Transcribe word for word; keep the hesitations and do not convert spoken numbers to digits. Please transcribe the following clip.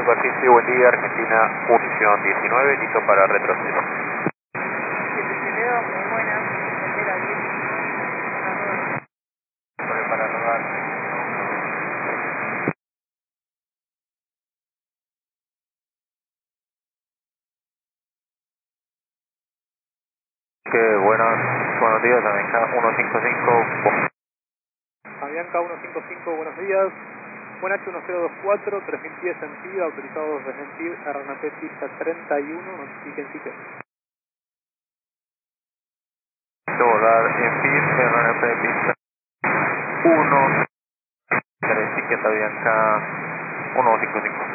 superficie, buen día, Argentina, Unición diecinueve, listo para retroceso. Montevideo, muy buena, bandera diez, Sobre para rodar. Que buenos, buenos días, Avianca ciento cincuenta y cinco. Avianca ciento cincuenta y cinco, buenos días. Buen H uno cero dos cuatro, tres mil pies en P I D, autorizados desde P I D, R N P pista treinta y uno, notifiquen ticket. Volar en P I D, R N P pista uno, tres ticket Avianca ciento cincuenta y cinco.